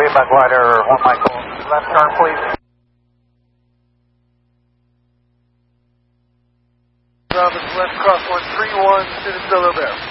by glider 1 Michael. Left turn, please. Robin's left crosswind 31, Citadel Bear.